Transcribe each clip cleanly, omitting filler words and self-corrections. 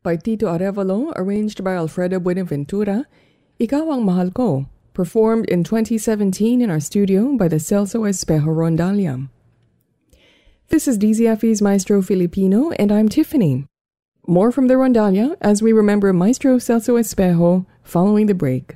by Tito Arevalo, arranged by Alfredo Buenaventura, Ikaw Ang Mahal Ko, performed in 2017 in our studio by the Celso Espejo Rondalia. This is DZFE's Maestro Filipino, and I'm Tiffany. More from the Rondalia as we remember Maestro Celso Espejo following the break.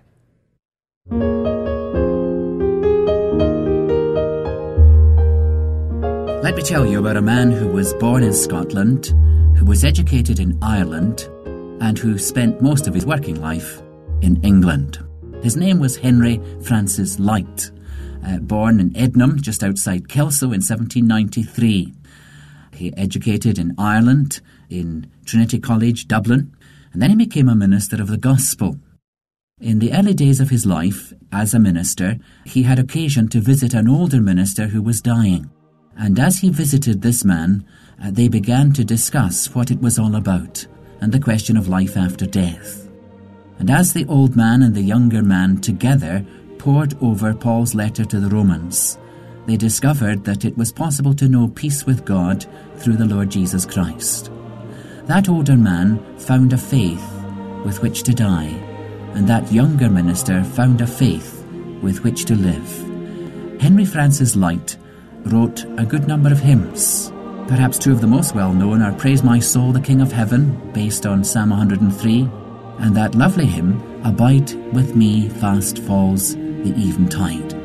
Let me tell you about a man who was born in Scotland, who was educated in Ireland, and who spent most of his working life in England. His name was Henry Francis Lyte, born in Ednam, just outside Kelso in 1793. He educated in Ireland, in Trinity College, Dublin, and then he became a minister of the gospel. In the early days of his life as a minister, he had occasion to visit an older minister who was dying. And as he visited this man, they began to discuss what it was all about and the question of life after death. And as the old man and the younger man together pored over Paul's letter to the Romans, they discovered that it was possible to know peace with God through the Lord Jesus Christ. That older man found a faith with which to die, and that younger minister found a faith with which to live. Henry Francis Lyte wrote a good number of hymns. Perhaps two of the most well-known are Praise My Soul, the King of Heaven, based on Psalm 103, and that lovely hymn, Abide with me, fast falls the eventide.